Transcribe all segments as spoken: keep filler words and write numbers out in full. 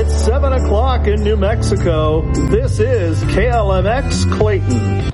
It's seven o'clock in New Mexico. This is K L M X Clayton.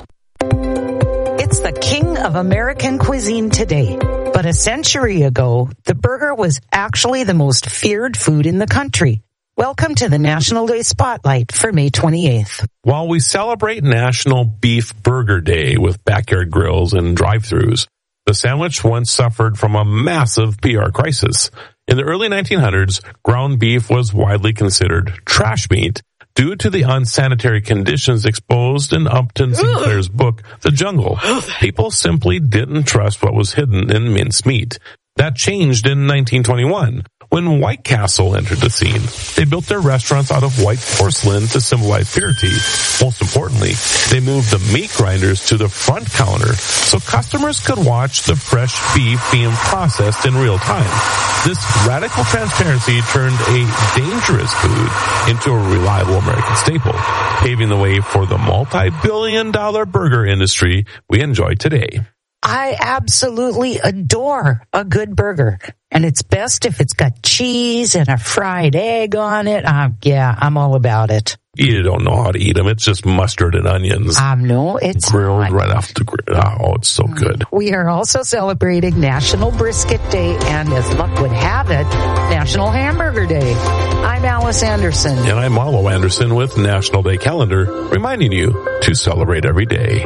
It's the king of American cuisine today. But a century ago, the burger was actually the most feared food in the country. Welcome to the National Day Spotlight for May twenty-eighth. While we celebrate National Beef Burger Day with backyard grills and drive-thrus, the sandwich once suffered from a massive P R crisis. In the early nineteen hundreds, ground beef was widely considered trash meat due to the unsanitary conditions exposed in Upton Sinclair's book, The Jungle. People simply didn't trust what was hidden in minced meat. That changed in nineteen twenty-one. When White Castle entered the scene, they built their restaurants out of white porcelain to symbolize purity. Most importantly, they moved the meat grinders to the front counter so customers could watch the fresh beef being processed in real time. This radical transparency turned a dangerous food into a reliable American staple, paving the way for the multi-billion dollar burger industry we enjoy today. I absolutely adore a good burger. And it's best if it's got cheese and a fried egg on it. Uh, yeah, I'm all about it. You don't know how to eat them. It's just mustard and onions. Um, no, it's grilled not. right off the grill. Oh, it's so good. We are also celebrating National Brisket Day and, as luck would have it, National Hamburger Day. I'm Alice Anderson. And I'm Marlo Anderson with National Day Calendar, reminding you to celebrate every day.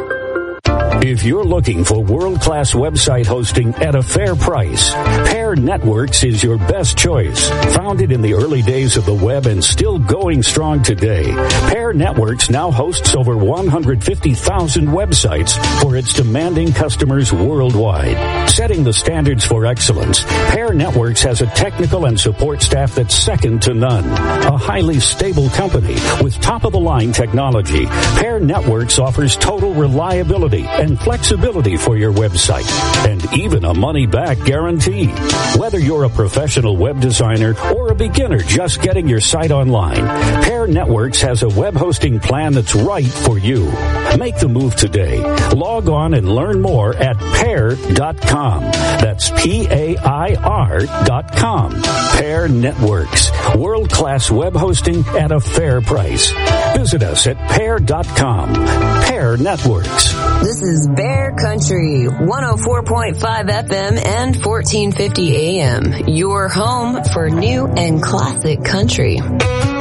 If you're looking for world-class website hosting at a fair price, Pair Networks is your best choice. Founded in the early days of the web and still going strong today, Pair Networks now hosts over one hundred fifty thousand websites for its demanding customers worldwide. Setting the standards for excellence, Pair Networks has a technical and support staff that's second to none. A highly stable company with top-of-the-line technology, Pair Networks offers total reliability and flexibility for your website, and even a money-back guarantee. Whether you're a professional web designer or a beginner just getting your site online, Pair Networks has a web hosting plan that's right for you. Make the move today. Log on and learn more at pair dot com. That's P A I R dot com. Pair Networks. World-class web hosting at a fair price. Visit us at pair dot com. Pair Networks. This is Bear Country, one oh four point five F M and fourteen fifty A M. Your home for new and classic country.